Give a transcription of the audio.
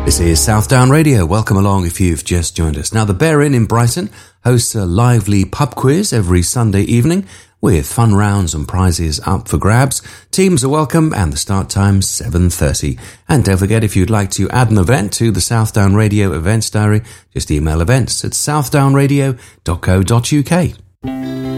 This is Southdown Radio. Welcome along if you've just joined us. Now, the Bear Inn in Brighton hosts a lively pub quiz every Sunday evening with fun rounds and prizes up for grabs. Teams are welcome and the start time's 7:30. And don't forget, if you'd like to add an event to the Southdown Radio events diary, just email events at southdownradio.co.uk.